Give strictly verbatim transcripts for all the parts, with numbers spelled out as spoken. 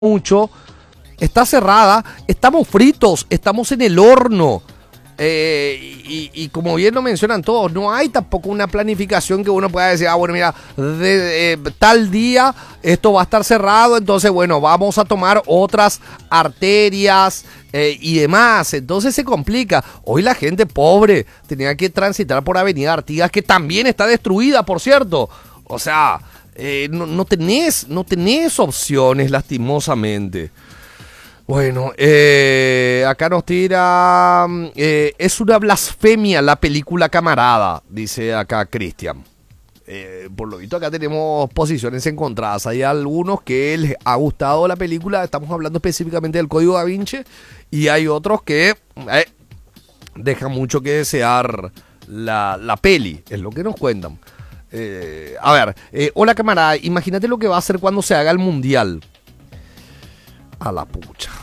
mucho, está cerrada, estamos fritos, estamos en el horno. Eh, y, y como bien lo mencionan todos, no hay tampoco una planificación que uno pueda decir, ah, bueno, mira, de, de, de tal día esto va a estar cerrado, entonces, bueno, vamos a tomar otras arterias eh, y demás. Entonces se complica. Hoy la gente pobre tenía que transitar por Avenida Artigas, que también está destruida, por cierto. O sea, eh, no, no tenés, no tenés opciones, lastimosamente. Bueno, eh, acá nos tira, eh, es una blasfemia la película Camarada, dice acá Cristian. Eh, por lo visto acá tenemos posiciones encontradas. Hay algunos que les ha gustado la película, estamos hablando específicamente del Código Da Vinci, y hay otros que eh, dejan mucho que desear la, la peli, es lo que nos cuentan. Eh, a ver, eh, hola Camarada, imagínate lo que va a hacer cuando se haga el Mundial. A la pucha.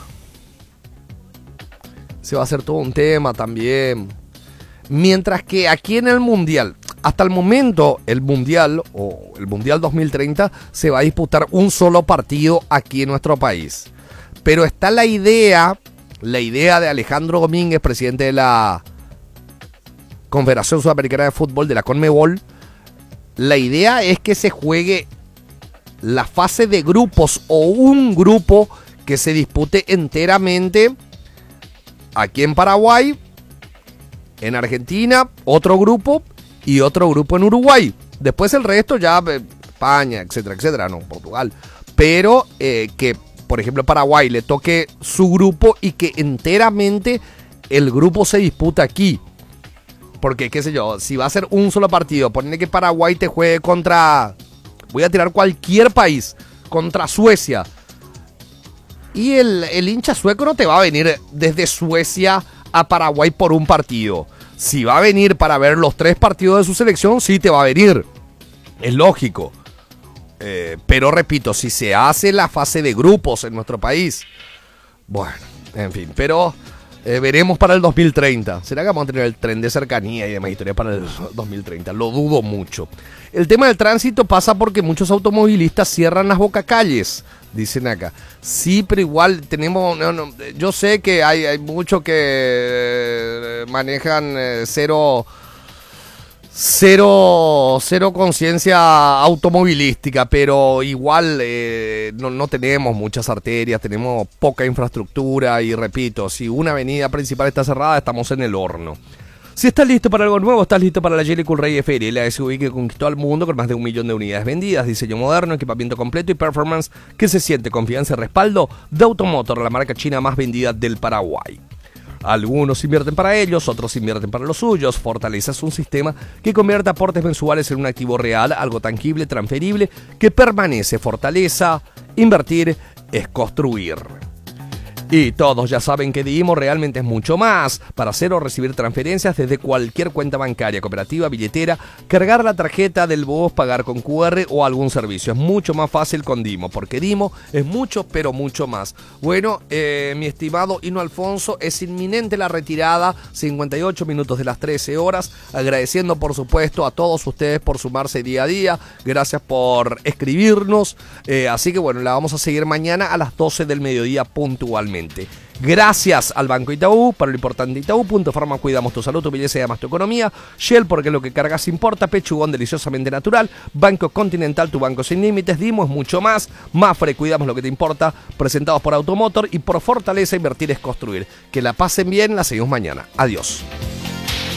Se va a hacer todo un tema también. Mientras que aquí en el Mundial, hasta el momento, el Mundial o el Mundial dos mil treinta se va a disputar un solo partido aquí en nuestro país. Pero está la idea, la idea de Alejandro Domínguez, presidente de la Confederación Sudamericana de Fútbol, de la CONMEBOL. La idea es que se juegue la fase de grupos o un grupo que se dispute enteramente aquí en Paraguay, en Argentina, otro grupo y otro grupo en Uruguay. Después el resto ya, España, etcétera, etcétera, no, Portugal. Pero eh, que, por ejemplo, Paraguay le toque su grupo y que enteramente el grupo se disputa aquí. Porque, qué sé yo, si va a ser un solo partido, ponle que Paraguay te juegue contra, voy a tirar cualquier país, contra Suecia. Y el, el hincha sueco no te va a venir desde Suecia a Paraguay por un partido. Si va a venir para ver los tres partidos de su selección, sí te va a venir. Es lógico. Eh, pero repito, si se hace la fase de grupos en nuestro país, bueno, en fin, pero eh, veremos para el dos mil treinta. ¿Será que vamos a tener el tren de cercanía y demás historias para el dos mil treinta? Lo dudo mucho. El tema del tránsito pasa porque muchos automovilistas cierran las bocacalles, dicen acá. Sí, pero igual tenemos, no, no, yo sé que hay, hay muchos que eh, manejan eh, cero, cero, cero conciencia automovilística, pero igual eh, no, no tenemos muchas arterias, tenemos poca infraestructura y repito, si una avenida principal está cerrada, estamos en el horno. Si estás listo para algo nuevo, estás listo para la Jelly Cool Rey Feria, la S U V que conquistó al mundo con más de un millón de unidades vendidas, diseño moderno, equipamiento completo y performance que se siente confianza y respaldo de Automotor, la marca china más vendida del Paraguay. Algunos invierten para ellos, otros invierten para los suyos. Fortaleza es un sistema que convierte aportes mensuales en un activo real, algo tangible, transferible, que permanece. Fortaleza, invertir es construir. Y todos ya saben que Dimo realmente es mucho más. Para hacer o recibir transferencias desde cualquier cuenta bancaria, cooperativa, billetera, cargar la tarjeta del bus, pagar con Q R o algún servicio. Es mucho más fácil con Dimo, porque Dimo es mucho, pero mucho más. Bueno, eh, mi estimado Hino Alfonso, es inminente la retirada, cincuenta y ocho minutos de las trece horas. Agradeciendo, por supuesto, a todos ustedes por sumarse día a día. Gracias por escribirnos. Eh, así que bueno, la vamos a seguir mañana a las doce del mediodía puntualmente. Gracias al Banco Itaú, para lo importante Itaú, Punto Farma, cuidamos tu salud, tu belleza y además tu economía. Shell, porque lo que cargas importa. Pechugón, deliciosamente natural. Banco Continental, tu banco sin límites. Dimo es mucho más. Mafre, cuidamos lo que te importa. Presentados por Automotor y por Fortaleza, invertir es construir. Que la pasen bien, la seguimos mañana. Adiós.